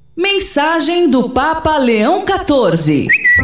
Mensagem do Papa Leão XIV.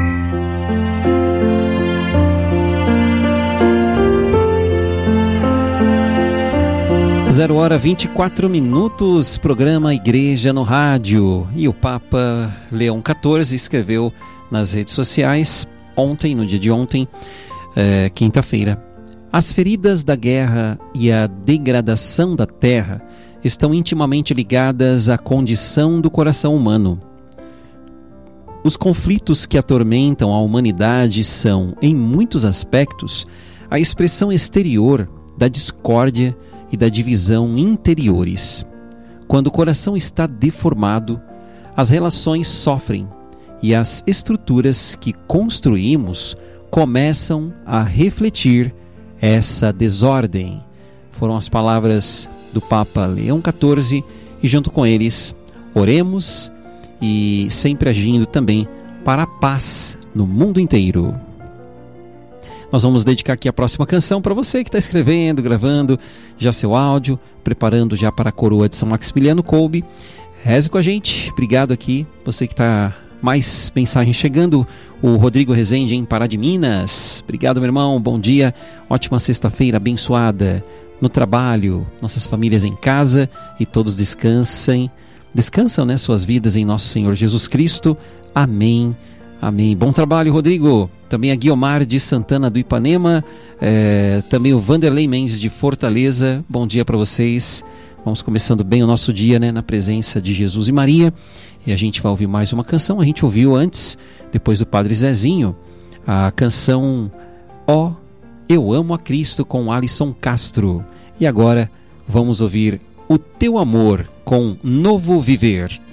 Zero hora 24 minutos, programa Igreja no Rádio. E o Papa Leão XIV escreveu nas redes sociais ontem, no dia de ontem, quinta-feira: as feridas da guerra e a degradação da terra estão intimamente ligadas à condição do coração humano. Os conflitos que atormentam a humanidade são, em muitos aspectos, a expressão exterior da discórdia e da divisão interiores. Quando o coração está deformado, as relações sofrem e as estruturas que construímos começam a refletir essa desordem. Foram as palavras do Papa Leão XIV e, junto com eles, oremos e sempre agindo também para a paz no mundo inteiro. Nós vamos dedicar aqui a próxima canção para você que está escrevendo, gravando já seu áudio, preparando já para a coroa de São Maximiliano Kolbe. Reze com a gente. Obrigado aqui, você que está... Mais mensagem chegando. O Rodrigo Rezende em Pará de Minas. Obrigado, meu irmão, bom dia. Ótima sexta-feira abençoada no trabalho, nossas famílias em casa e todos descansam, né, suas vidas em nosso Senhor Jesus Cristo. Amém, amém. Bom trabalho, Rodrigo. Também a Guiomar de Santana do Ipanema, também o Vanderlei Mendes de Fortaleza. Bom dia para vocês. Vamos começando bem o nosso dia, né, na presença de Jesus e Maria. E a gente vai ouvir mais uma canção. A gente ouviu antes, depois do Padre Zezinho, a canção Ó, Eu Amo a Cristo, com Alisson Castro. E agora vamos ouvir O Teu Amor, com Novo Viver.